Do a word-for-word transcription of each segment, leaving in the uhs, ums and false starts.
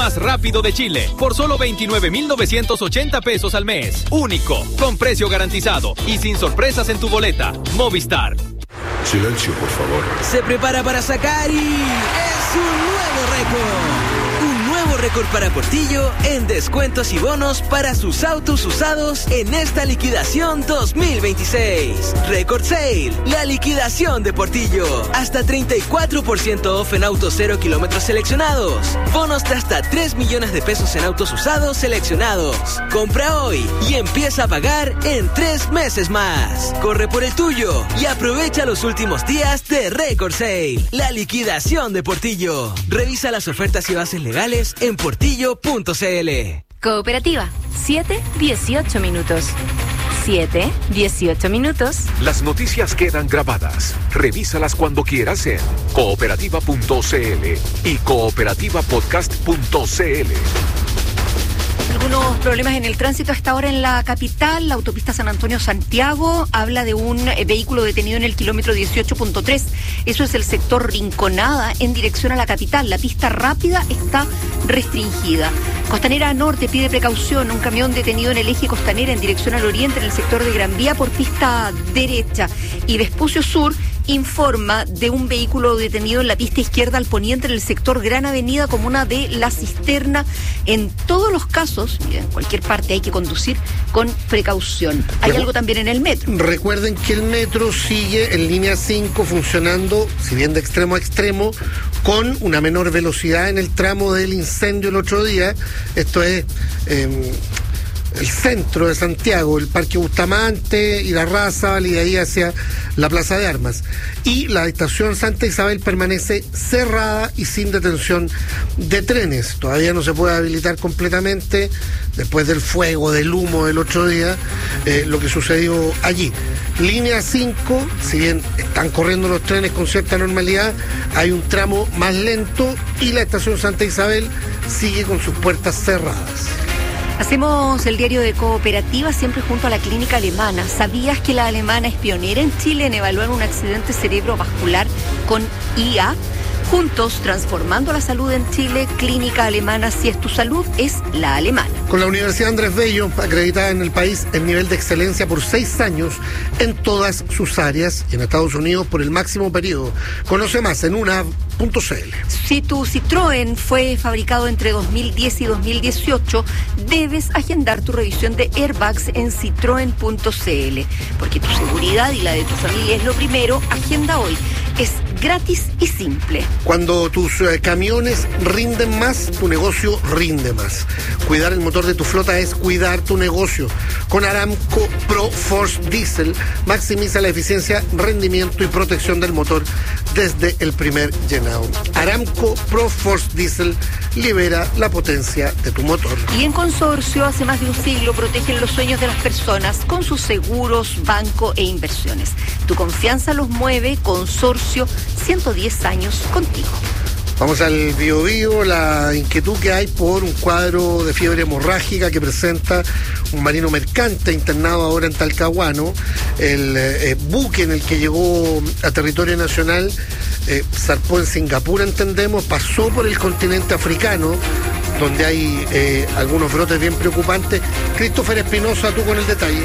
más rápido de Chile, por solo veintinueve mil novecientos ochenta pesos al mes. Único, con precio garantizado y sin sorpresas en tu boleta. Movistar. Silencio, por favor. Se prepara para sacar y... ¡es un nuevo récord! Un nuevo récord para Portillo en descuentos y bonos para sus autos usados en esta liquidación dos mil veintiséis. Record Sale, la liquidación de Portillo. Hasta treinta y cuatro por ciento off en autos cero kilómetros seleccionados. Bonos de hasta tres millones de pesos en autos usados seleccionados. Compra hoy y empieza a pagar en tres meses más. Corre por el tuyo y aprovecha los últimos días de Record Sale, la liquidación de Portillo. Revisa las ofertas y bases legales en portillo punto cl. Cooperativa, siete dieciocho minutos. siete dieciocho minutos. Las noticias quedan grabadas. Revísalas cuando quieras en cooperativa punto cl y cooperativa podcast punto cl. Algunos problemas en el tránsito hasta ahora en la capital. La autopista San Antonio-Santiago habla de un eh, vehículo detenido en el kilómetro dieciocho punto tres. Eso es el sector Rinconada en dirección a la capital. La pista rápida está restringida. Costanera Norte pide precaución. Un camión detenido en el eje Costanera en dirección al oriente en el sector de Gran Vía por pista derecha. Y Vespucio Sur informa de un vehículo detenido en la pista izquierda al poniente en el sector Gran Avenida, comuna de La Cisterna. En todos los casos, y en cualquier parte hay que conducir con precaución. Hay Recu- algo también en el metro. Recuerden que el metro sigue en línea cinco funcionando, si bien de extremo a extremo, con una menor velocidad en el tramo del incendio el otro día. Esto es... Eh, el centro de Santiago, el Parque Bustamante y la Rázaval y de ahí hacia la Plaza de Armas. Y la estación Santa Isabel permanece cerrada y sin detención de trenes. Todavía no se puede habilitar completamente después del fuego, del humo del otro día, eh, lo que sucedió allí. Línea cinco, si bien están corriendo los trenes con cierta normalidad, hay un tramo más lento y la estación Santa Isabel sigue con sus puertas cerradas. Hacemos el diario de Cooperativa siempre junto a la Clínica Alemana. ¿Sabías que la Alemana es pionera en Chile en evaluar un accidente cerebrovascular con I A? Juntos, transformando la salud en Chile. Clínica Alemana, si es tu salud, es la alemana. Con la Universidad Andrés Bello, acreditada en el país en nivel de excelencia por seis años en todas sus áreas y en Estados Unidos por el máximo periodo. Conoce más en una punto cl. Si tu Citroën fue fabricado entre dos mil diez y dos mil dieciocho, debes agendar tu revisión de airbags en citroen punto cl. Porque tu seguridad y la de tu familia es lo primero. Agenda hoy. Es gratis y simple. Cuando tus eh, camiones rinden más, tu negocio rinde más. Cuidar el motor de tu flota es cuidar tu negocio. Con Aramco Pro Force Diesel, maximiza la eficiencia, rendimiento y protección del motor desde el primer llenado. Aramco Pro Force Diesel libera la potencia de tu motor. Y en Consorcio, hace más de un siglo, protegen los sueños de las personas con sus seguros, banco e inversiones. Tu confianza los mueve. Consorcio, ciento diez años contigo. Vamos al Bío Bío, la inquietud que hay por un cuadro de fiebre hemorrágica que presenta un marino mercante internado ahora en Talcahuano. El eh, buque en el que llegó a territorio nacional eh, zarpó en Singapur, entendemos, pasó por el continente africano, donde hay eh, algunos brotes bien preocupantes. Christopher Espinosa, tú con el detalle.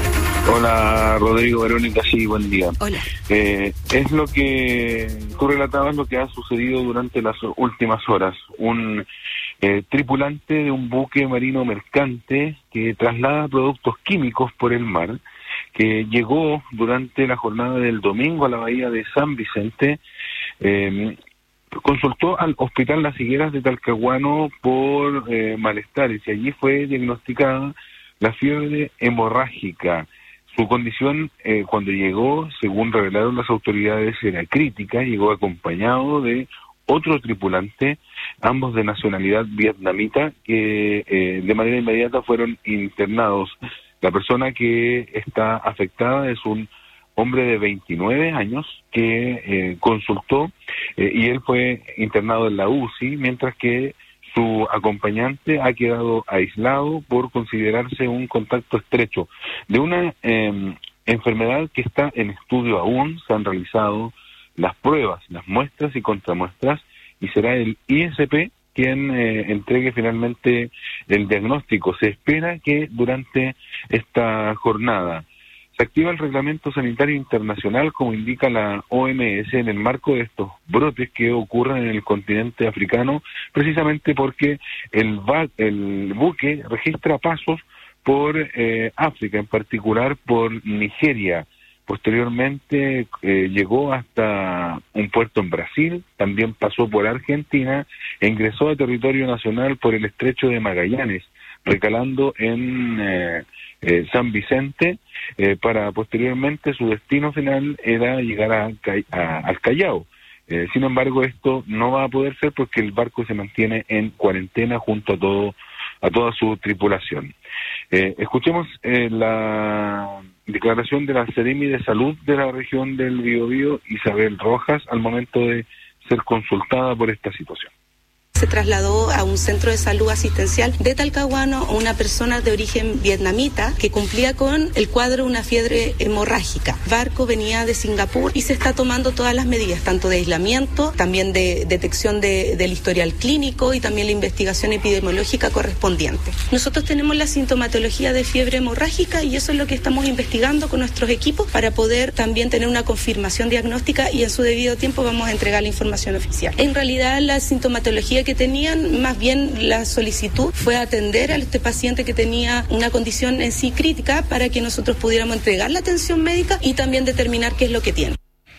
Hola Rodrigo, Verónica, sí, buen día. Hola. Eh, es lo que tú relatabas, lo que ha sucedido durante las últimas horas. Un eh, tripulante de un buque marino mercante que traslada productos químicos por el mar, que llegó durante la jornada del domingo a la bahía de San Vicente, eh, consultó al Hospital Las Higueras de Talcahuano por eh, malestares y allí fue diagnosticada la fiebre hemorrágica. Su condición, eh, cuando llegó, según revelaron las autoridades, era crítica. Llegó acompañado de otro tripulante, ambos de nacionalidad vietnamita, que eh, de manera inmediata fueron internados. La persona que está afectada es un hombre de veintinueve años que eh, consultó eh, y él fue internado en la U C I, mientras que su acompañante ha quedado aislado por considerarse un contacto estrecho de una eh, enfermedad que está en estudio aún. Se han realizado las pruebas, las muestras y contramuestras, y será el I S P quien eh, entregue finalmente el diagnóstico. Se espera que durante esta jornada se activa el Reglamento Sanitario Internacional, como indica la O M S, en el marco de estos brotes que ocurren en el continente africano, precisamente porque el, va- el buque registra pasos por eh, África, en particular por Nigeria. Posteriormente eh, llegó hasta un puerto en Brasil, también pasó por Argentina e ingresó a territorio nacional por el Estrecho de Magallanes, recalando en eh, eh, San Vicente, eh, para posteriormente su destino final era llegar a, a, al Callao. Eh, sin embargo, esto no va a poder ser porque el barco se mantiene en cuarentena junto a todo a toda su tripulación. Eh, escuchemos eh, la declaración de la Seremi de Salud de la región del Biobío, Isabel Rojas, al momento de ser consultada por esta situación. Se trasladó a un centro de salud asistencial de Talcahuano una persona de origen vietnamita que cumplía con el cuadro de una fiebre hemorrágica. El barco venía de Singapur y se está tomando todas las medidas, tanto de aislamiento, también de detección de, del historial clínico y también la investigación epidemiológica correspondiente. Nosotros tenemos la sintomatología de fiebre hemorrágica y eso es lo que estamos investigando con nuestros equipos para poder también tener una confirmación diagnóstica y en su debido tiempo vamos a entregar la información oficial. En realidad la sintomatología que tenían, más bien la solicitud fue atender a este paciente que tenía una condición en sí crítica para que nosotros pudiéramos entregar la atención médica y también determinar qué es lo que tiene.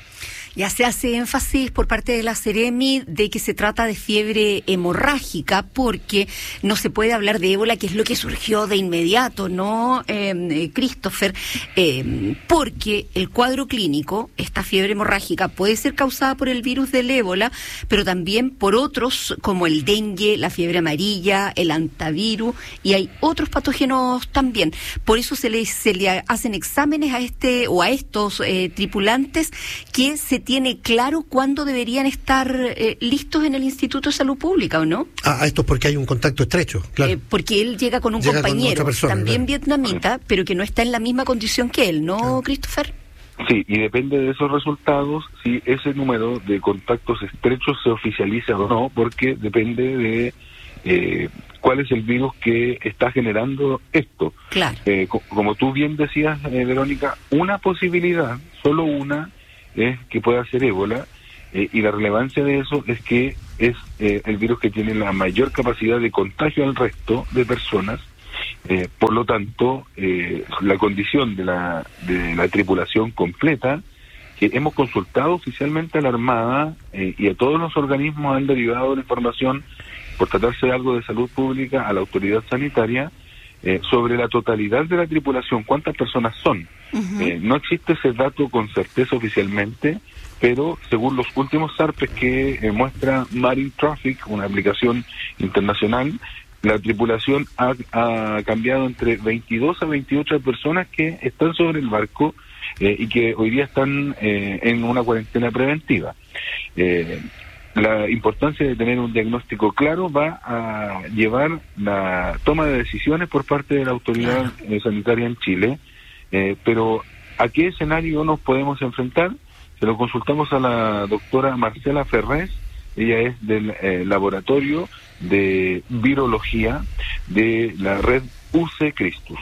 Ya se hace énfasis por parte de la Seremi de que se trata de fiebre hemorrágica porque no se puede hablar de ébola, que es lo que surgió de inmediato, ¿no, eh, Christopher? Eh, porque el cuadro clínico, esta fiebre hemorrágica, puede ser causada por el virus del ébola, pero también por otros como el dengue, la fiebre amarilla, el antivirus, y hay otros patógenos también. Por eso se le, se le hacen exámenes a este o a estos eh, tripulantes que se tiene claro cuándo deberían estar eh, listos en el Instituto de Salud Pública, ¿o no? Ah, esto es porque hay un contacto estrecho, claro. Eh, porque él llega con un llega compañero, con persona, también claro, vietnamita, pero que no está en la misma condición que él, ¿no, claro, Christopher? Sí, y depende de esos resultados si ese número de contactos estrechos se oficializa o no, porque depende de eh, cuál es el virus que está generando esto. Claro. Eh, co- como tú bien decías, eh, Verónica, una posibilidad, solo una, es que pueda ser ébola, eh, y la relevancia de eso es que es eh, el virus que tiene la mayor capacidad de contagio al resto de personas. Eh, por lo tanto, eh, la condición de la, de la tripulación completa, que hemos consultado oficialmente a la Armada eh, y a todos los organismos han derivado la información, por tratarse de algo de salud pública, a la autoridad sanitaria, eh, sobre la totalidad de la tripulación, cuántas personas son. Uh-huh. Eh, no existe ese dato con certeza oficialmente, pero según los últimos S A R Pes que eh, muestra Marine Traffic, una aplicación internacional, la tripulación ha, ha cambiado entre veintidós a veintiocho personas que están sobre el barco eh, y que hoy día están eh, en una cuarentena preventiva. Eh, la importancia de tener un diagnóstico claro va a llevar la toma de decisiones por parte de la autoridad eh, sanitaria en Chile, eh, pero ¿a qué escenario nos podemos enfrentar? Se lo consultamos a la doctora Marcela Ferrés. Ella es del eh, laboratorio de virología de la red U C Christus.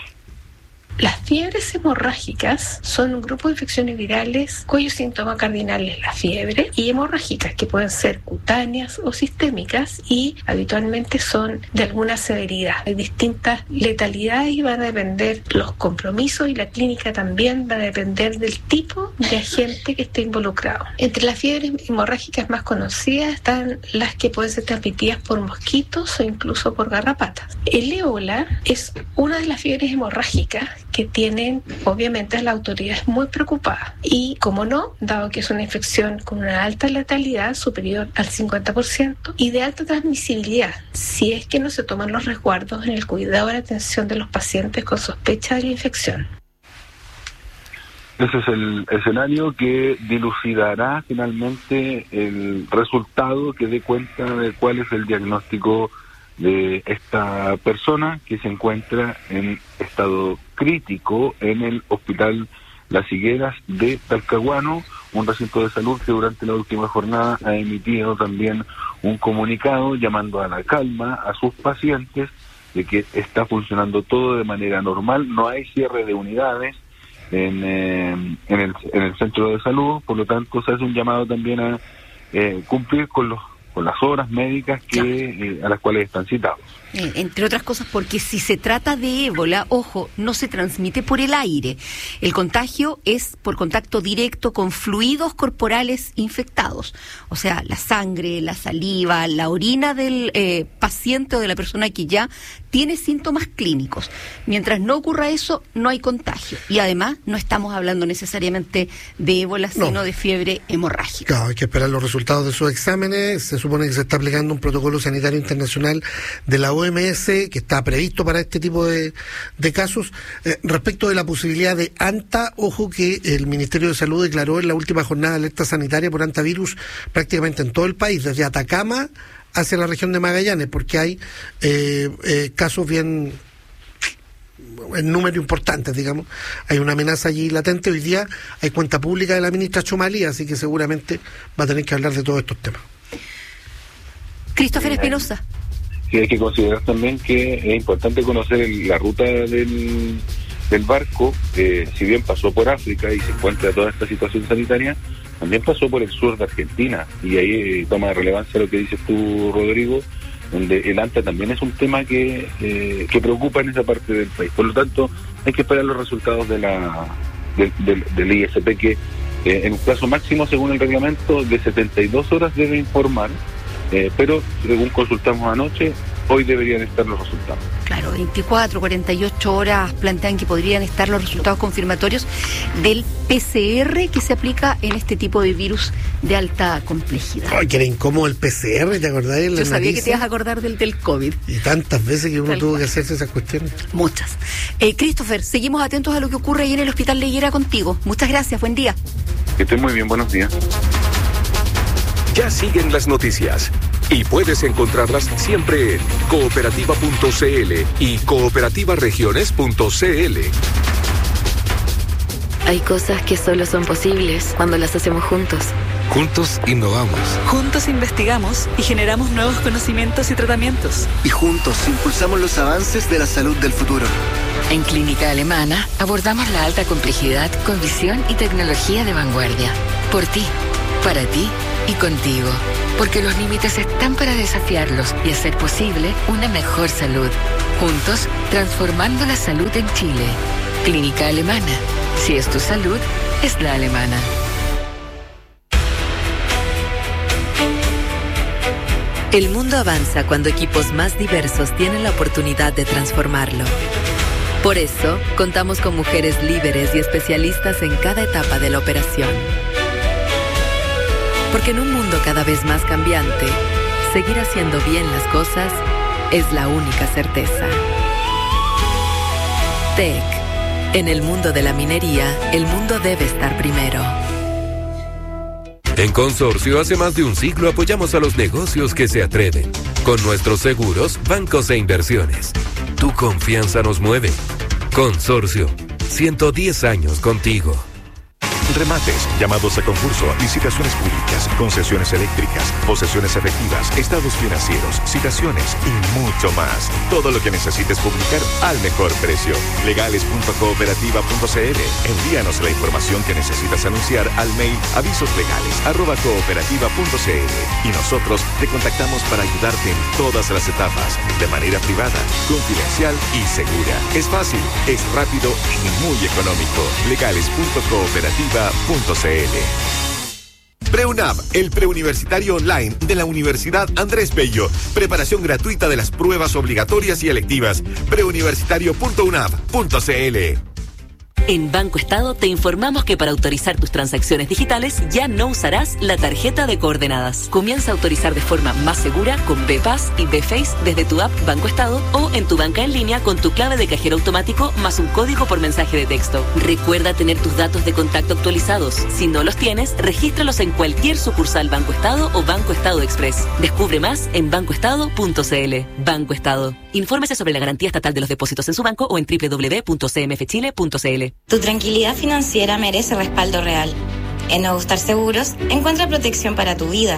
Las fiebres hemorrágicas son un grupo de infecciones virales cuyo síntoma cardinal es la fiebre, y hemorrágicas que pueden ser cutáneas o sistémicas y habitualmente son de alguna severidad. Hay distintas letalidades y van a depender los compromisos, y la clínica también va a depender del tipo de agente que esté involucrado. Entre las fiebres hemorrágicas más conocidas están las que pueden ser transmitidas por mosquitos o incluso por garrapatas. El ébola es una de las fiebres hemorrágicas que tienen obviamente a las autoridades muy preocupadas, y como no, dado que es una infección con una alta letalidad superior al cincuenta por ciento y de alta transmisibilidad, si es que no se toman los resguardos en el cuidado y la atención de los pacientes con sospecha de la infección. Ese es el escenario que dilucidará finalmente el resultado que dé cuenta de cuál es el diagnóstico de esta persona que se encuentra en estado crítico en el Hospital Las Higueras de Talcahuano, un recinto de salud que durante la última jornada ha emitido también un comunicado llamando a la calma a sus pacientes de que está funcionando todo de manera normal, no hay cierre de unidades en, eh, en, el, en el centro de salud, por lo tanto se hace un llamado también a eh, cumplir con los con las horas médicas que eh, a las cuales están citados. Eh, entre otras cosas porque si se trata de ébola, ojo, no se transmite por el aire. El contagio es por contacto directo con fluidos corporales infectados. O sea, la sangre, la saliva, la orina del eh, paciente o de la persona que ya tiene síntomas clínicos. Mientras no ocurra eso, no hay contagio. Y además, no estamos hablando necesariamente de ébola, sino no. de fiebre hemorrágica. Claro, hay que esperar los resultados de sus exámenes. Se supone que se está aplicando un protocolo sanitario internacional de la O M S que está previsto para este tipo de, de casos. Eh, respecto de la posibilidad de ANTA, ojo que el Ministerio de Salud declaró en la última jornada de alerta sanitaria por antivirus prácticamente en todo el país, desde Atacama hacia la región de Magallanes, porque hay eh, eh, casos bien en número importantes, digamos. Hay una amenaza allí latente. Hoy día hay cuenta pública de la ministra Chomalí, así que seguramente va a tener que hablar de todos estos temas. Christopher Espinosa. Sí, hay que considerar también que es importante conocer el, la ruta del, del barco, eh, si bien pasó por África y se encuentra toda esta situación sanitaria, también pasó por el sur de Argentina, y ahí eh, toma relevancia lo que dices tú, Rodrigo, donde el ANTA también es un tema que, eh, que preocupa en esa parte del país. Por lo tanto, hay que esperar los resultados de la del, del, del I S P, que eh, en un plazo máximo, según el reglamento, de setenta y dos horas debe informar, eh, pero según consultamos anoche, hoy deberían estar los resultados. Claro, veinticuatro, cuarenta y ocho horas plantean que podrían estar los resultados confirmatorios del P C R que se aplica en este tipo de virus de alta complejidad. Ay, que era incómodo el P C R, ¿te acordás? Yo sabía nariz, que te ibas a acordar del, del COVID. Y tantas veces que uno Tal tuvo cual. que hacerse esas cuestiones. Muchas. Eh, Christopher, seguimos atentos a lo que ocurre ahí en el Hospital Leguera contigo. Muchas gracias, buen día. Que estén muy bien, buenos días. Ya siguen las noticias y puedes encontrarlas siempre en cooperativa punto c l y cooperativa regiones punto c l. Hay cosas que solo son posibles cuando las hacemos juntos. Juntos innovamos. Juntos investigamos y generamos nuevos conocimientos y tratamientos. Y juntos impulsamos los avances de la salud del futuro. En Clínica Alemana abordamos la alta complejidad con visión y tecnología de vanguardia. Por ti, para ti y contigo. Porque los límites están para desafiarlos y hacer posible una mejor salud. Juntos, transformando la salud en Chile. Clínica Alemana. Si es tu salud, es la alemana. El mundo avanza cuando equipos más diversos tienen la oportunidad de transformarlo. Por eso, contamos con mujeres líderes y especialistas en cada etapa de la operación. Porque en un mundo cada vez más cambiante, seguir haciendo bien las cosas es la única certeza. T E C. En el mundo de la minería, el mundo debe estar primero. En Consorcio, hace más de un siglo apoyamos a los negocios que se atreven. Con nuestros seguros, bancos e inversiones. Tu confianza nos mueve. Consorcio, ciento diez años contigo. Remates, llamados a concurso, licitaciones públicas, concesiones eléctricas, posesiones efectivas, estados financieros, citaciones y mucho más. Todo lo que necesites publicar al mejor precio. legales punto cooperativa punto c l. Envíanos la información que necesitas anunciar al mail avisoslegales arroba cooperativa punto c l y nosotros te contactamos para ayudarte en todas las etapas, de manera privada, confidencial y segura. Es fácil, es rápido y muy económico. legales punto cooperativa punto c l. PreUNAV, el preuniversitario online de la Universidad Andrés Bello. Preparación gratuita de las pruebas obligatorias y electivas. preuniversitario punto unav punto c l. En Banco Estado te informamos que para autorizar tus transacciones digitales ya no usarás la tarjeta de coordenadas. Comienza a autorizar de forma más segura con BPAS y BFace desde tu app Banco Estado o en tu banca en línea con tu clave de cajero automático más un código por mensaje de texto. Recuerda tener tus datos de contacto actualizados. Si no los tienes, regístralos en cualquier sucursal Banco Estado o Banco Estado Express. Descubre más en banco estado punto c l. Banco Estado. Infórmese sobre la garantía estatal de los depósitos en su banco o en doble u doble u doble u punto c m f chile punto c l. Tu tranquilidad financiera merece respaldo real. En Ogustar Seguros encuentra protección para tu vida.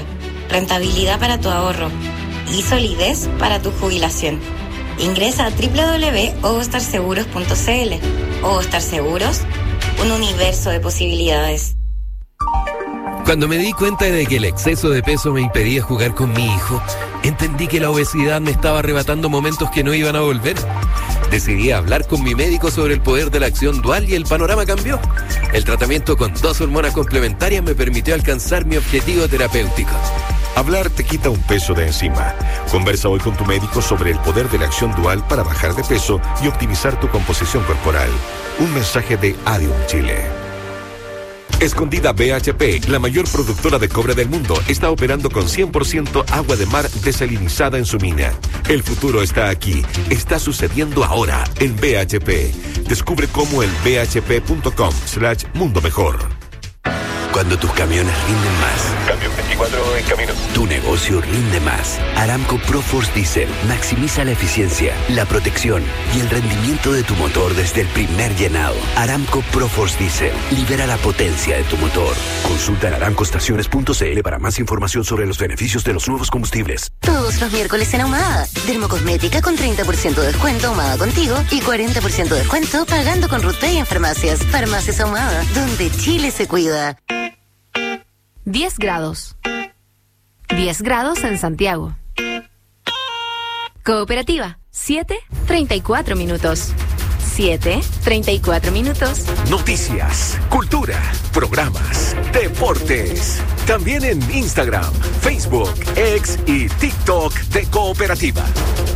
rentabilidad para tu ahorro y solidez para tu jubilación. Ingresa a doble u doble u doble u punto ogostar seguros punto c l. Ogostar Seguros, un universo de posibilidades. Cuando me di cuenta de que el exceso de peso me impedía jugar con mi hijo, entendí que la obesidad me estaba arrebatando momentos que no iban a volver. Decidí hablar con mi médico sobre el poder de la acción dual y el panorama cambió. El tratamiento con dos hormonas complementarias me permitió alcanzar mi objetivo terapéutico. Hablar te quita un peso de encima. Conversa hoy con tu médico sobre el poder de la acción dual para bajar de peso y optimizar tu composición corporal. Un mensaje de Adium Chile. Escondida B H P, la mayor productora de cobre del mundo, está operando con cien por ciento agua de mar desalinizada en su mina. El futuro está aquí. Está sucediendo ahora en B H P. Descubre cómo en b h p punto com slash mundo mejor. Cuando tus camiones rinden más. Cambio veinticuatro en camino. Tu negocio rinde más. Aramco ProForce Diesel maximiza la eficiencia, la protección y el rendimiento de tu motor desde el primer llenado. Aramco ProForce Diesel libera la potencia de tu motor. Consulta en aramco estaciones punto c l para más información sobre los beneficios de los nuevos combustibles. Todos los miércoles en Ahumada. Dermocosmética con treinta por ciento de descuento Ahumada contigo y cuarenta por ciento de descuento pagando con RUTPay en farmacias. Farmacias Ahumada, donde Chile se cuida. diez grados. diez grados en Santiago. Cooperativa, siete, treinta y cuatro minutos. siete, treinta y cuatro minutos. Noticias, cultura, programas, deportes. También en Instagram, Facebook, X y TikTok de Cooperativa.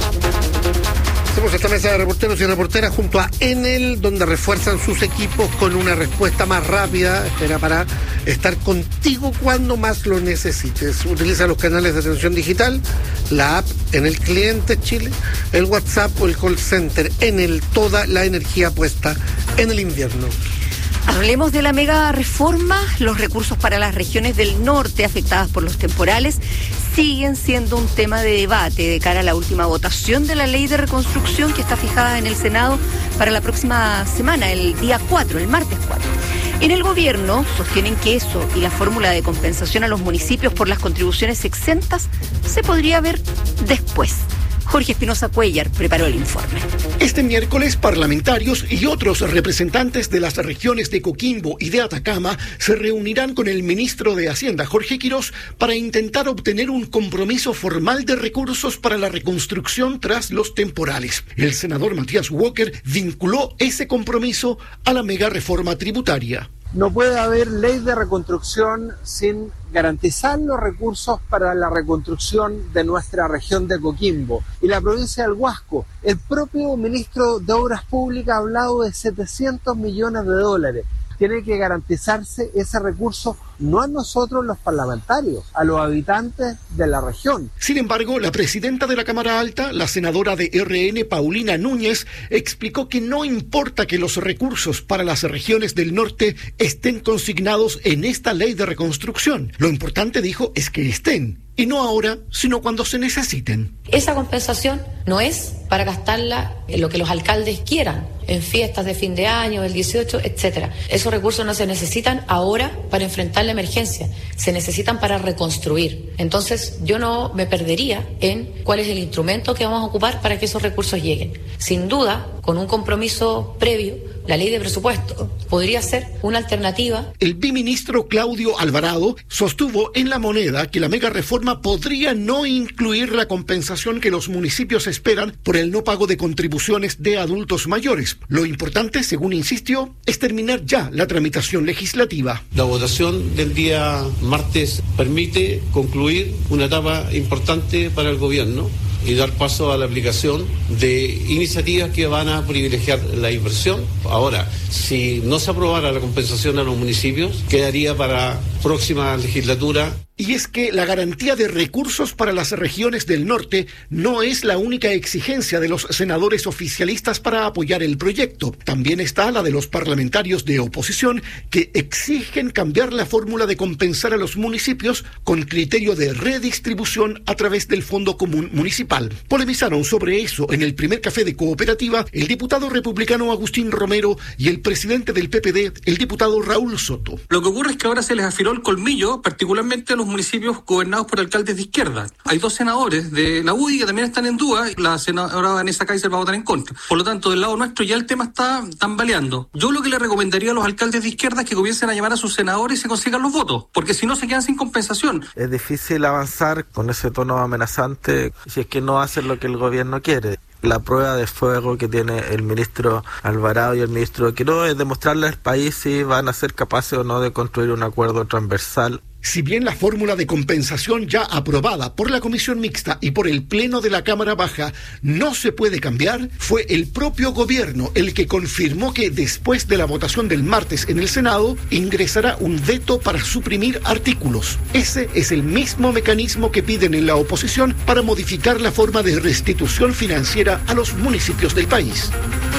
Hacemos esta mesa de reporteros y reporteras junto a Enel, donde refuerzan sus equipos con una respuesta más rápida. Espera para estar contigo cuando más lo necesites. Utiliza los canales de atención digital, la app en el cliente Chile, el WhatsApp o el call center. Enel, toda la energía puesta en el invierno. Hablemos de la mega reforma. Los recursos para las regiones del norte afectadas por los temporales siguen siendo un tema de debate de cara a la última votación de la ley de reconstrucción que está fijada en el Senado para la próxima semana, el día cuatro, el martes cuatro. En el gobierno sostienen que eso y la fórmula de compensación a los municipios por las contribuciones exentas se podría ver después. Jorge Espinosa Cuellar preparó el informe. Este miércoles, parlamentarios y otros representantes de las regiones de Coquimbo y de Atacama se reunirán con el ministro de Hacienda, Jorge Quirós, para intentar obtener un compromiso formal de recursos para la reconstrucción tras los temporales. El senador Matías Walker vinculó ese compromiso a la mega reforma tributaria. No puede haber ley de reconstrucción sin garantizar los recursos para la reconstrucción de nuestra región de Coquimbo y la provincia del Huasco. El propio ministro de Obras Públicas ha hablado de setecientos millones de dólares. Tiene que garantizarse ese recurso no a nosotros los parlamentarios, a los habitantes de la región. Sin embargo, la presidenta de la Cámara Alta, la senadora de R N, Paulina Núñez, explicó que no importa que los recursos para las regiones del norte estén consignados en esta ley de reconstrucción. Lo importante, dijo, es que estén, y no ahora, sino cuando se necesiten. Esa compensación no es para gastarla en lo que los alcaldes quieran, en fiestas de fin de año, el dieciocho, etcétera. Esos recursos no se necesitan ahora para enfrentar la emergencia, se necesitan para reconstruir. Entonces, yo no me perdería en cuál es el instrumento que vamos a ocupar para que esos recursos lleguen. Sin duda, con un compromiso previo, la ley de presupuesto podría ser una alternativa. El biministro Claudio Alvarado sostuvo en La Moneda que la mega reforma podría no incluir la compensación que los municipios esperan por el no pago de contribuciones de adultos mayores. Lo importante, según insistió, es terminar ya la tramitación legislativa. La votación del día martes permite concluir una etapa importante para el gobierno y dar paso a la aplicación de iniciativas que van a privilegiar la inversión. Ahora, si no se aprobara la compensación a los municipios, quedaría para próxima legislatura. Y es que la garantía de recursos para las regiones del norte no es la única exigencia de los senadores oficialistas para apoyar el proyecto. También está la de los parlamentarios de oposición que exigen cambiar la fórmula de compensar a los municipios con criterio de redistribución a través del Fondo Común Municipal. Polemizaron sobre eso en el primer café de Cooperativa el diputado republicano Agustín Romero y el presidente del P P D, el diputado Raúl Soto. Lo que ocurre es que ahora se les afiló el colmillo, particularmente a los estos municipios gobernados por alcaldes de izquierda. Hay dos senadores de la U D I que también están en duda, y la senadora Vanessa Kaiser va a votar en contra. Por lo tanto, del lado nuestro ya el tema está tambaleando. Yo lo que le recomendaría a los alcaldes de izquierda es que comiencen a llamar a sus senadores y se consigan los votos, porque si no se quedan sin compensación. Es difícil avanzar con ese tono amenazante si es que no hacen lo que el gobierno quiere. La prueba de fuego que tiene el ministro Alvarado y el ministro Quiroga es demostrarle al país si van a ser capaces o no de construir un acuerdo transversal. Si bien la fórmula de compensación ya aprobada por la Comisión Mixta y por el Pleno de la Cámara Baja no se puede cambiar, fue el propio gobierno el que confirmó que después de la votación del martes en el Senado ingresará un veto para suprimir artículos. Ese es el mismo mecanismo que piden en la oposición para modificar la forma de restitución financiera a los municipios del país.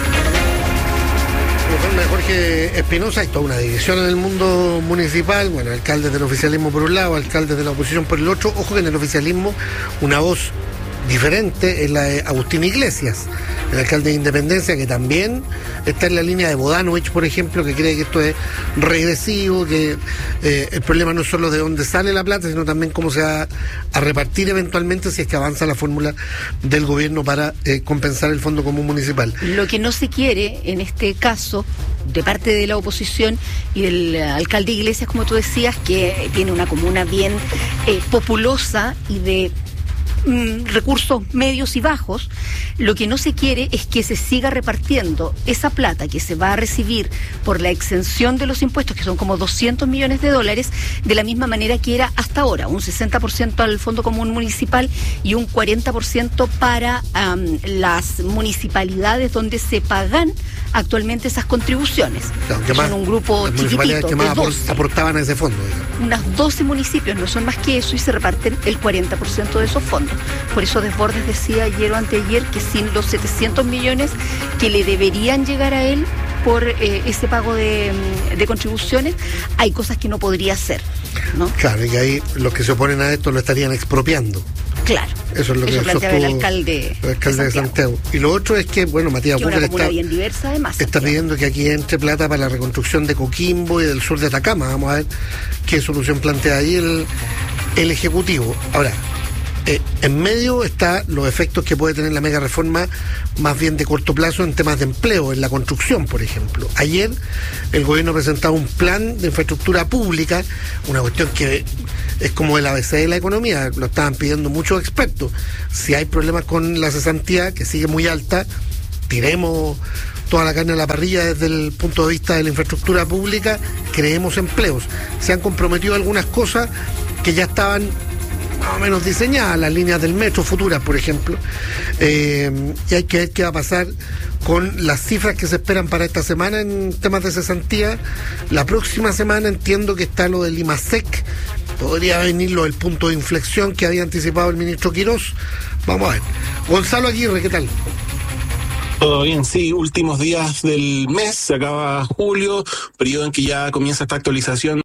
De Jorge Espinosa, hay toda una división en el mundo municipal, bueno, alcaldes del oficialismo por un lado, alcaldes de la oposición por el otro. Ojo que en el oficialismo una voz diferente es la de Agustín Iglesias, el alcalde de Independencia, que también está en la línea de Bodanovich, por ejemplo, que cree que esto es regresivo, que eh, el problema no es solo de dónde sale la plata, sino también cómo se va a repartir eventualmente si es que avanza la fórmula del gobierno para eh, compensar el Fondo Común Municipal. Lo que no se quiere en este caso, de parte de la oposición y del alcalde Iglesias, como tú decías, que tiene una comuna bien eh, populosa y de recursos medios y bajos, lo que no se quiere es que se siga repartiendo esa plata que se va a recibir por la exención de los impuestos, que son como doscientos millones de dólares, de la misma manera que era hasta ahora, un sesenta por ciento al Fondo Común Municipal y un cuarenta por ciento para um, las municipalidades donde se pagan actualmente esas contribuciones. Claro, que más, son un grupo chiquitito, que más de aportaban a ese fondo. Digamos. Unas doce municipios, no son más que eso, y se reparten el cuarenta por ciento de esos fondos. Por eso Desbordes decía ayer o anteayer que sin los setecientos millones que le deberían llegar a él por eh, ese pago de, de contribuciones, hay cosas que no podría hacer, ¿no? Claro, y ahí los que se oponen a esto lo estarían expropiando. Claro. Eso es lo Eso que planteaba el alcalde, el alcalde de, Santiago. de Santiago. Y lo otro es que, bueno, Matías Búker está, bien diversa además, está pidiendo que aquí entre plata para la reconstrucción de Coquimbo y del sur de Atacama. Vamos a ver qué solución plantea ahí el, el Ejecutivo. Ahora, Eh, en medio están los efectos que puede tener la mega reforma más bien de corto plazo en temas de empleo, en la construcción, por ejemplo. Ayer el gobierno presentaba un plan de infraestructura pública, una cuestión que es como el A B C de la economía, lo estaban pidiendo muchos expertos. Si hay problemas con la cesantía, que sigue muy alta, tiremos toda la carne a la parrilla desde el punto de vista de la infraestructura pública, creemos empleos. Se han comprometido algunas cosas que ya estaban más o menos diseñadas, las líneas del metro futuras, por ejemplo, eh, y hay que ver qué va a pasar con las cifras que se esperan para esta semana en temas de cesantía. La próxima semana entiendo que está lo del IMASEC, podría venir lo del punto de inflexión que había anticipado el ministro Quirós. Vamos a ver. Gonzalo Aguirre, ¿qué tal? Todo bien, sí, últimos días del mes, se acaba julio, periodo en que ya comienza esta actualización.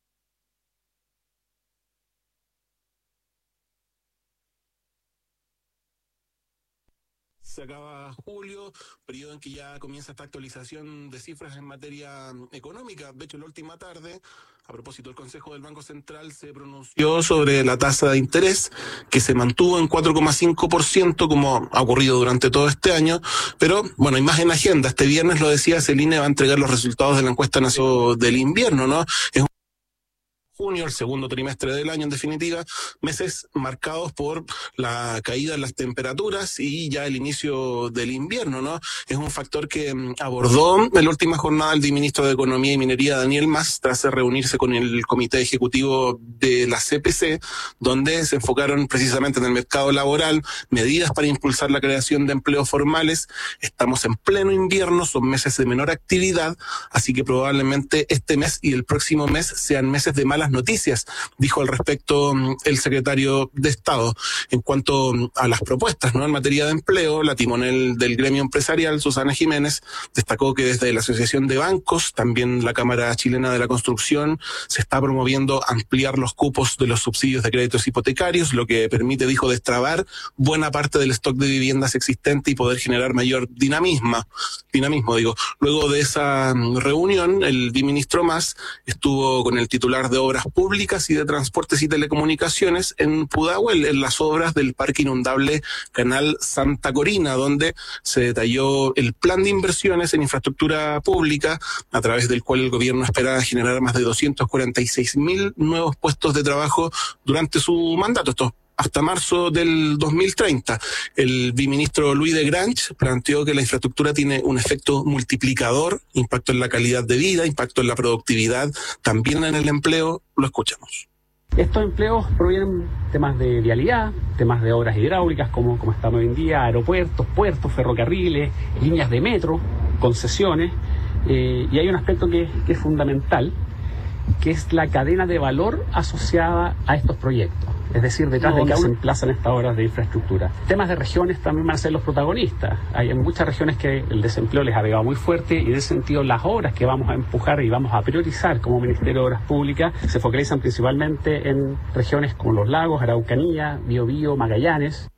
Se acaba julio, periodo en que ya comienza esta actualización de cifras en materia económica. De hecho, la última tarde, a propósito, el Consejo del Banco Central se pronunció sobre la tasa de interés, que se mantuvo en cuatro coma cinco por ciento, como ha ocurrido durante todo este año. Pero, bueno, hay más en agenda. Este viernes, lo decía, el I N E va a entregar los resultados de la encuesta nacional del invierno, ¿no? Es junio, el segundo trimestre del año, en definitiva, meses marcados por la caída en las temperaturas y ya el inicio del invierno, ¿no? Es un factor que um, abordó en la última jornada el ministro de Economía y Minería, Daniel Mas, tras reunirse con el Comité Ejecutivo de la C P C, donde se enfocaron precisamente en el mercado laboral, medidas para impulsar la creación de empleos formales. Estamos en pleno invierno, son meses de menor actividad, así que probablemente este mes y el próximo mes sean meses de malas noticias, dijo al respecto el secretario de Estado. En cuanto a las propuestas, ¿no?, en materia de empleo, la timonel del gremio empresarial, Susana Jiménez, destacó que desde la Asociación de Bancos, también la Cámara Chilena de la Construcción, se está promoviendo ampliar los cupos de los subsidios de créditos hipotecarios, lo que permite, dijo, destrabar buena parte del stock de viviendas existente y poder generar mayor dinamismo. Dinamismo, digo. Luego de esa reunión, el ministro Mas estuvo con el titular de Obras obras públicas y de transportes y telecomunicaciones en Pudahuel, en las obras del parque inundable Canal Santa Corina, donde se detalló el plan de inversiones en infraestructura pública, a través del cual el gobierno espera generar más de doscientos cuarenta y seis mil nuevos puestos de trabajo durante su mandato. Esto hasta marzo del dos mil treinta. El viceministro Luis de Grange planteó que la infraestructura tiene un efecto multiplicador, impacto en la calidad de vida, impacto en la productividad, también en el empleo. Lo escuchamos. Estos empleos provienen de temas de vialidad, temas de obras hidráulicas, como, como estamos hoy en día, aeropuertos, puertos, ferrocarriles, líneas de metro, concesiones, eh, y hay un aspecto que, que es fundamental, que es la cadena de valor asociada a estos proyectos. Es decir, detrás de cada uno se emplazan estas obras de infraestructura. Temas de regiones también van a ser los protagonistas. Hay en muchas regiones que el desempleo les ha pegado muy fuerte y en ese sentido las obras que vamos a empujar y vamos a priorizar como Ministerio de Obras Públicas se focalizan principalmente en regiones como Los Lagos, Araucanía, Biobío, Magallanes.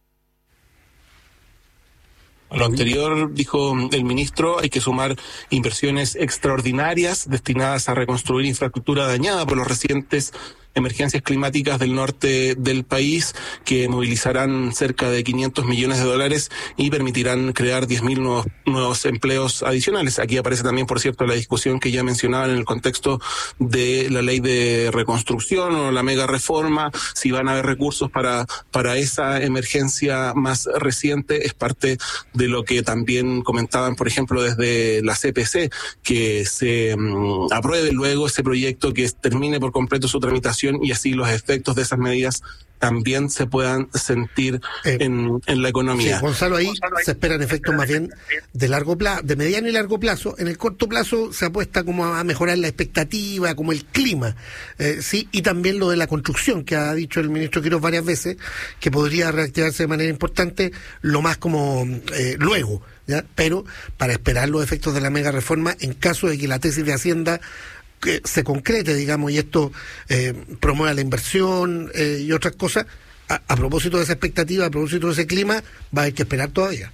A lo anterior, dijo el ministro, hay que sumar inversiones extraordinarias destinadas a reconstruir infraestructura dañada por los recientes emergencias climáticas del norte del país, que movilizarán cerca de quinientos millones de dólares y permitirán crear diez mil nuevos, nuevos empleos adicionales. Aquí aparece también, por cierto, la discusión que ya mencionaban en el contexto de la ley de reconstrucción o la mega reforma, si van a haber recursos para, para esa emergencia más reciente. Es parte de lo que también comentaban, por ejemplo, desde la C P C, que se um, apruebe luego ese proyecto, que termine por completo su tramitación y así los efectos de esas medidas también se puedan sentir eh, en, en la economía. Sí, Gonzalo, ahí se esperan efectos más bien de largo plazo, de mediano y largo plazo. En el corto plazo se apuesta como a mejorar la expectativa, como el clima, eh, sí, y también lo de la construcción, que ha dicho el ministro Quiroz varias veces, que podría reactivarse de manera importante, lo más como eh, luego, ¿ya? Pero para esperar los efectos de la mega reforma, en caso de que la tesis de Hacienda que se concrete, digamos, y esto eh, promueva la inversión eh, y otras cosas, a, a propósito de esa expectativa, a propósito de ese clima, va a haber que esperar todavía.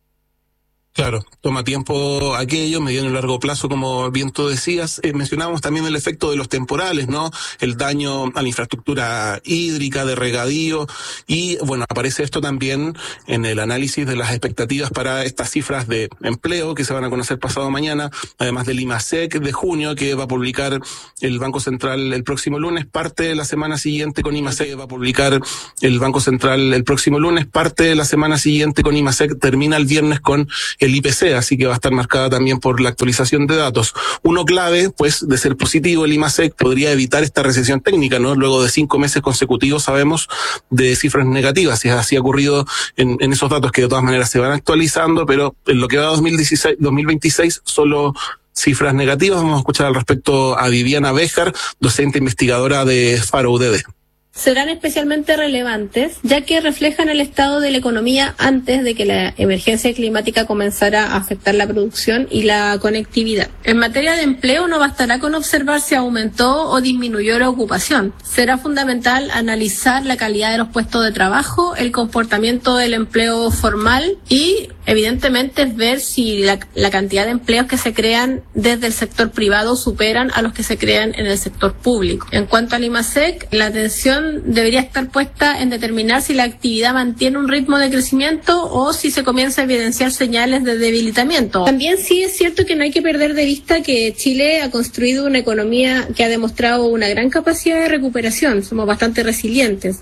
Claro, toma tiempo aquello, mediano y largo plazo, como bien tú decías. Eh, mencionábamos también el efecto de los temporales, ¿no? El daño a la infraestructura hídrica, de regadío, y bueno, aparece esto también en el análisis de las expectativas para estas cifras de empleo que se van a conocer pasado mañana, además del IMASEC de junio, que va a publicar el Banco Central el próximo lunes, parte de la semana siguiente con IMASEC, va a publicar el Banco Central el próximo lunes, parte de la semana siguiente con IMASEC, termina el viernes con el I P C, así que va a estar marcada también por la actualización de datos. Uno clave, pues, de ser positivo, el IMASEC podría evitar esta recesión técnica, ¿no? Luego de cinco meses consecutivos, sabemos, de cifras negativas, y así ha ocurrido en, en esos datos que de todas maneras se van actualizando, pero en lo que va a dos mil dieciséis, dos mil veintiséis, solo cifras negativas. Vamos a escuchar al respecto a Viviana Béjar, docente investigadora de Faro U D D. Serán especialmente relevantes, ya que reflejan el estado de la economía antes de que la emergencia climática comenzara a afectar la producción y la conectividad. En materia de empleo, no bastará con observar si aumentó o disminuyó la ocupación. Será fundamental analizar la calidad de los puestos de trabajo, el comportamiento del empleo formal y, evidentemente, ver si la, la cantidad de empleos que se crean desde el sector privado superan a los que se crean en el sector público. En cuanto al IMASEC, la atención debería estar puesta en determinar si la actividad mantiene un ritmo de crecimiento o si se comienza a evidenciar señales de debilitamiento. También sí es cierto que no hay que perder de vista que Chile ha construido una economía que ha demostrado una gran capacidad de recuperación. Somos bastante resilientes.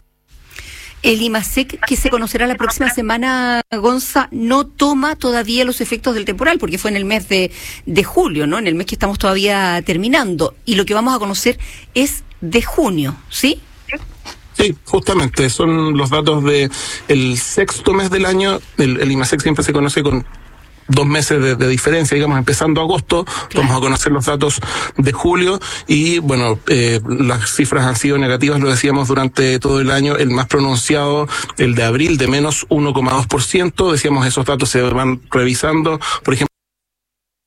El IMASEC, que se conocerá la próxima semana, Gonza, no toma todavía los efectos del temporal, porque fue en el mes de, de julio, ¿no? En el mes que estamos todavía terminando. Y lo que vamos a conocer es de junio, ¿sí? Sí, justamente, son los datos de el sexto mes del año. El, el IMASEC siempre se conoce con dos meses de, de diferencia, digamos, empezando agosto, claro. Vamos a conocer los datos de julio y, bueno, eh, las cifras han sido negativas, lo decíamos, durante todo el año. El más pronunciado, el de abril, de menos uno coma dos por ciento, decíamos, esos datos se van revisando, por ejemplo,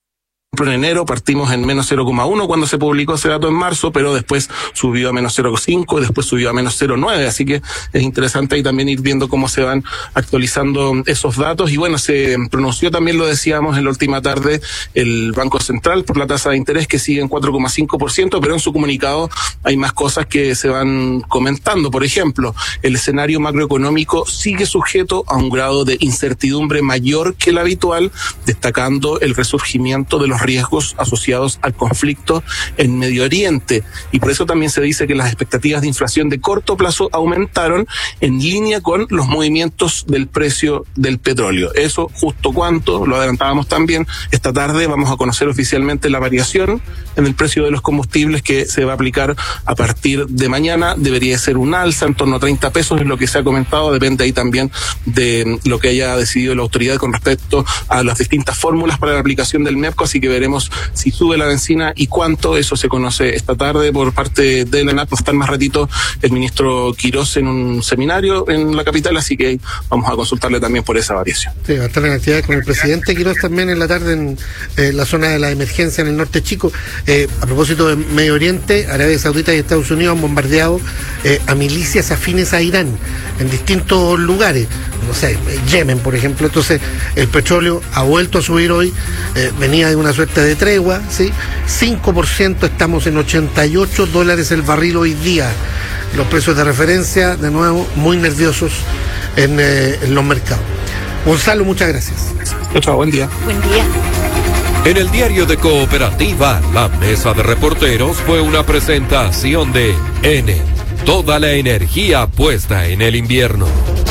En enero partimos en menos cero coma uno cuando se publicó ese dato en marzo, pero después subió a menos cero coma cinco y después subió a menos cero coma nueve, así que es interesante ahí también ir viendo cómo se van actualizando esos datos. Y bueno, se pronunció también, lo decíamos en la última tarde, el Banco Central por la tasa de interés que sigue en cuatro coma cinco por ciento, pero en su comunicado hay más cosas que se van comentando. Por ejemplo, el escenario macroeconómico sigue sujeto a un grado de incertidumbre mayor que el habitual, destacando el resurgimiento de los riesgos asociados al conflicto en Medio Oriente. Y por eso también se dice que las expectativas de inflación de corto plazo aumentaron en línea con los movimientos del precio del petróleo. Eso justo cuánto, lo adelantábamos también, esta tarde vamos a conocer oficialmente la variación en el precio de los combustibles que se va a aplicar a partir de mañana. Debería ser un alza en torno a treinta pesos, es lo que se ha comentado, depende ahí también de lo que haya decidido la autoridad con respecto a las distintas fórmulas para la aplicación del MEPCO, así que veremos si sube la bencina y cuánto. Eso se conoce esta tarde por parte de la ENAC. Va a estar más ratito el ministro Quirós en un seminario en la capital, así que vamos a consultarle también por esa variación. Sí, va a estar en actividad con el presidente Quirós también en la tarde en eh, la zona de la emergencia en el norte chico. Eh, a propósito de Medio Oriente, Arabia Saudita y Estados Unidos han bombardeado eh, a milicias afines a Irán en distintos lugares, no sé, Yemen por ejemplo. Entonces el petróleo ha vuelto a subir hoy, eh, venía de una suerte de tregua, ¿sí? cinco por ciento, estamos en ochenta y ocho dólares el barril hoy día. Los precios de referencia, de nuevo, muy nerviosos en, eh, en los mercados. Gonzalo, muchas gracias. Chao, buen día. Buen día. En el diario de Cooperativa, la mesa de reporteros fue una presentación de N. Toda la energía puesta en el invierno.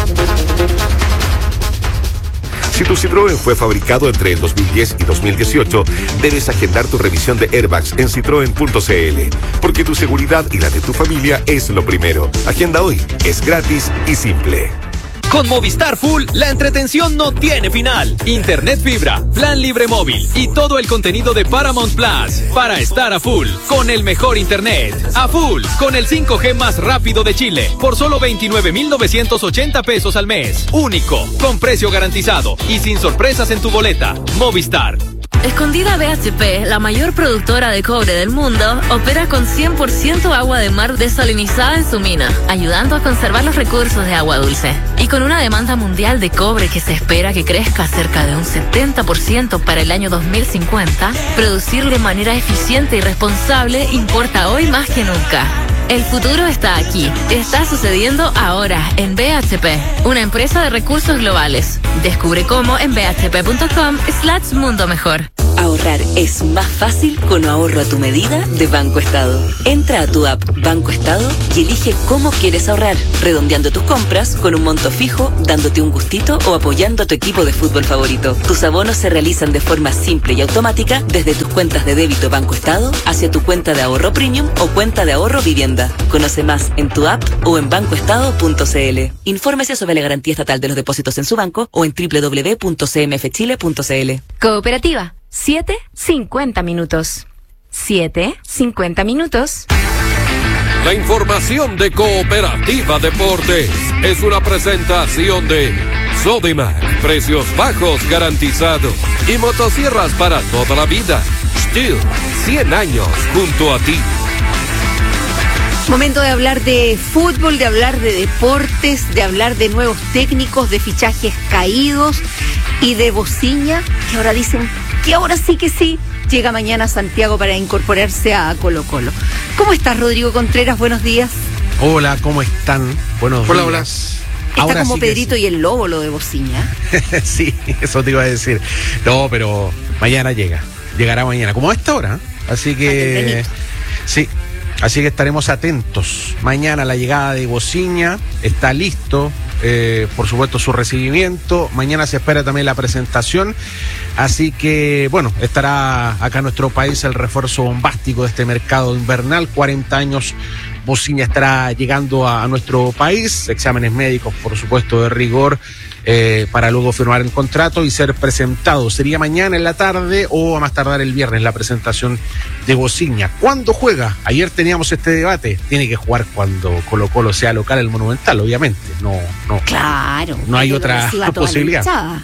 Si tu Citroën fue fabricado entre el dos mil diez y dos mil dieciocho, debes agendar tu revisión de airbags en citroen punto c l, porque tu seguridad y la de tu familia es lo primero. Agenda hoy, es gratis y simple. Con Movistar Full, la entretención no tiene final. Internet fibra, plan libre móvil y todo el contenido de Paramount Plus para estar a full con el mejor internet. A full con el cinco G más rápido de Chile por solo veintinueve mil novecientos ochenta pesos al mes. Único, con precio garantizado y sin sorpresas en tu boleta. Movistar. Escondida B H P, la mayor productora de cobre del mundo, opera con cien por ciento agua de mar desalinizada en su mina, ayudando a conservar los recursos de agua dulce. Y con una demanda mundial de cobre que se espera que crezca cerca de un setenta por ciento para el año dos mil cincuenta, producir de manera eficiente y responsable importa hoy más que nunca. El futuro está aquí. Está sucediendo ahora en B H P, una empresa de recursos globales. Descubre cómo en bhp.com slash mundo mejor. Ahorrar es más fácil con ahorro a tu medida de Banco Estado. Entra a tu app Banco Estado y elige cómo quieres ahorrar, redondeando tus compras con un monto fijo, dándote un gustito o apoyando a tu equipo de fútbol favorito. Tus abonos se realizan de forma simple y automática desde tus cuentas de débito Banco Estado hacia tu cuenta de ahorro premium o cuenta de ahorro vivienda. Conoce más en tu app o en banco estado punto c l. Infórmese sobre la garantía estatal de los depósitos en su banco o en doble u doble u doble u punto c m f chile punto c l. Cooperativa, siete cincuenta minutos. siete cincuenta minutos. La información de Cooperativa Deportes es una presentación de Sodimac, precios bajos garantizados y motosierras para toda la vida. Stihl, cien años junto a ti. Momento de hablar de fútbol, de hablar de deportes, de hablar de nuevos técnicos, de fichajes caídos y de Bociña, que ahora dicen que ahora sí que sí, llega mañana a Santiago para incorporarse a Colo Colo. ¿Cómo estás, Rodrigo Contreras? Buenos días. Hola, ¿cómo están? Buenos hola, días. Hola, Está ahora como sí Pedrito sí. y el Lobo lo de Bociña. Sí, eso te iba a decir. No, pero mañana llega. Llegará mañana, como a esta hora. Así que sí. Así que estaremos atentos. Mañana la llegada de Bociña, está listo, eh, por supuesto su recibimiento. Mañana se espera también la presentación. Así que, bueno, estará acá en nuestro país el refuerzo bombástico de este mercado invernal. cuarenta años, Bociña estará llegando a, a nuestro país. Exámenes médicos, por supuesto, de rigor. Eh, para luego firmar el contrato y ser presentado. Sería mañana en la tarde o a más tardar el viernes la presentación de Bociña. ¿Cuándo juega? Ayer teníamos este debate. Tiene que jugar cuando Colo Colo sea local el Monumental, obviamente. No, no. Claro. No hay otra posibilidad.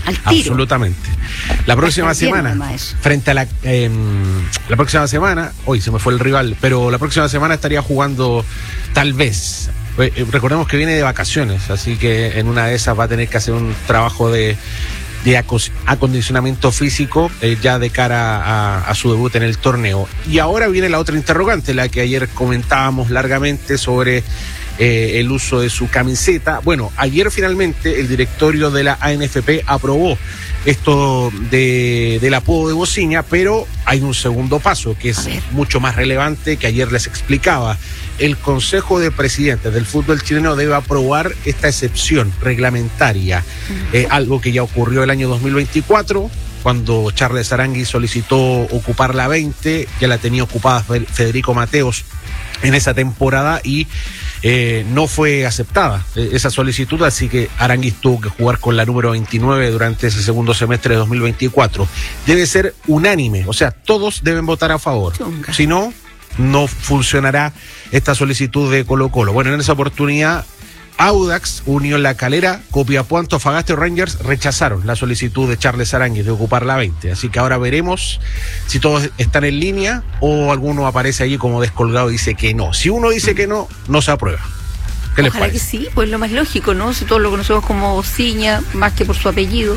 Al tiro. Absolutamente. La próxima semana, frente a la eh, la próxima semana, hoy se me fue el rival, pero la próxima semana estaría jugando tal vez. Eh, recordemos que viene de vacaciones, así que en una de esas va a tener que hacer un trabajo de de acondicionamiento físico eh, ya de cara a, a su debut en el torneo. Y ahora viene la otra interrogante, la que ayer comentábamos largamente sobre eh, el uso de su camiseta. Bueno, ayer finalmente el directorio de la A N F P aprobó esto de, del apodo de Bociña, pero hay un segundo paso que es mucho más relevante, que ayer les explicaba. El Consejo de Presidentes del fútbol chileno debe aprobar esta excepción reglamentaria, eh, algo que ya ocurrió el año dos mil veinticuatro, cuando Charles Aránguiz solicitó ocupar la veinte, ya la tenía ocupada Federico Mateos en esa temporada y eh, no fue aceptada eh, esa solicitud, así que Aránguiz tuvo que jugar con la número veintinueve durante ese segundo semestre de dos mil veinticuatro. Debe ser unánime, o sea, todos deben votar a favor, si no, no funcionará esta solicitud de Colo-Colo. Bueno, en esa oportunidad, Audax, Unión La Calera, Copiapó, Antofagasta y Rangers rechazaron la solicitud de Charles Aránguiz de ocupar la veinte. Así que ahora veremos si todos están en línea o alguno aparece allí como descolgado y dice que no. Si uno dice que no, no se aprueba. ¿Qué les Ojalá parece? que sí, pues lo más lógico, ¿no? Si todos lo conocemos como Bociña, más que por su apellido.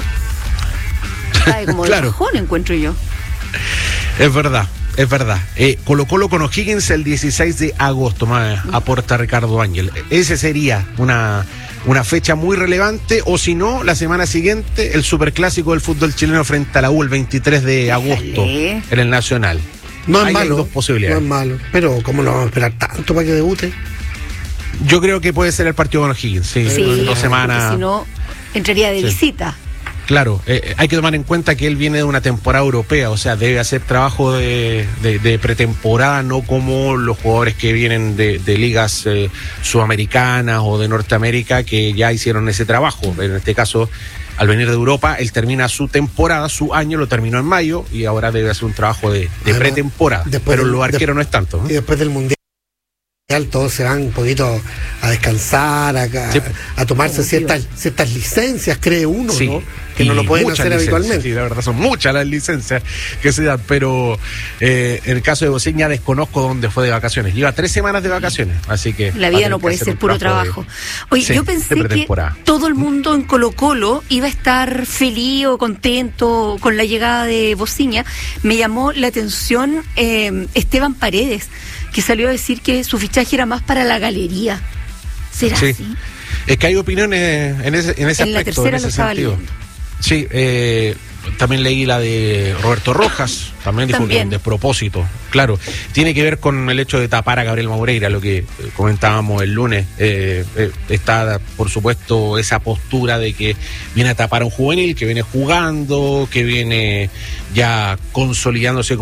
Ay, como Claro. de cajón, encuentro yo. Es verdad. Es verdad. Eh, Colo-Colo con O'Higgins el dieciséis de agosto, más aporta Ricardo Ángel. Ese sería una, una fecha muy relevante, o si no, la semana siguiente, el superclásico del fútbol chileno frente a la U el veintitrés de agosto en el Nacional. No es Ahí malo, hay dos posibilidades. no es malo. Pero ¿cómo lo vamos a esperar tanto para que debute? Yo creo que puede ser el partido con O'Higgins, sí, Sí, en dos porque semanas. si no, entraría de Sí. visita. Claro, eh, hay que tomar en cuenta que él viene de una temporada europea, o sea, debe hacer trabajo de, de, de pretemporada, no como los jugadores que vienen de, de ligas eh, sudamericanas o de Norteamérica que ya hicieron ese trabajo. En este caso, al venir de Europa, él termina su temporada, su año lo terminó en mayo y ahora debe hacer un trabajo de, de Además, pretemporada, después pero del- los arqueros de- no es tanto, ¿no? Y después del Mundial todos se van un poquito a descansar, a, a, Sí. a tomarse ciertas, ciertas licencias, cree uno, Sí, ¿no? Que no y lo pueden muchas hacer licencias, habitualmente. Sí, la verdad, son muchas las licencias que se dan, pero eh, en el caso de Bociña desconozco dónde fue de vacaciones. Lleva tres semanas de vacaciones, así que... La va a vida tener no que puede hacer ser un puro trabajo trabajo. de- Oye, sí, yo de pensé que pretemporada. todo el mundo en Colo-Colo iba a estar feliz o contento con la llegada de Bociña. Me llamó la atención eh, Esteban Paredes, que salió a decir que su fichaje era más para la galería. ¿Será Sí. así? Es que hay opiniones en ese, en ese En la aspecto, tercera en lo ese estaba sentido. leyendo. Sí, eh, también leí la de Roberto Rojas, también dijo También. que un despropósito. Claro, tiene que ver con el hecho de tapar a Gabriel Maureira, lo que eh, comentábamos el lunes. Eh, eh, está, por supuesto, esa postura de que viene a tapar a un juvenil, que viene jugando, que viene ya consolidándose como